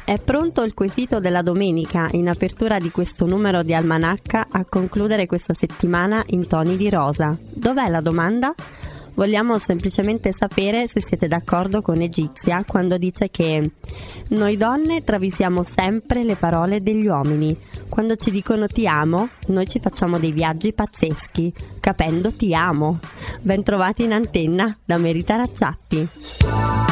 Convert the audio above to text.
È pronto il quesito della domenica in apertura di questo numero di Almanacca a concludere questa settimana in toni di rosa. Dov'è la domanda? Vogliamo semplicemente sapere se siete d'accordo con Egizia quando dice che noi donne travisiamo sempre le parole degli uomini. Quando ci dicono ti amo, noi ci facciamo dei viaggi pazzeschi, capendo ti amo. Ben trovati in antenna da Mary Taracciatti.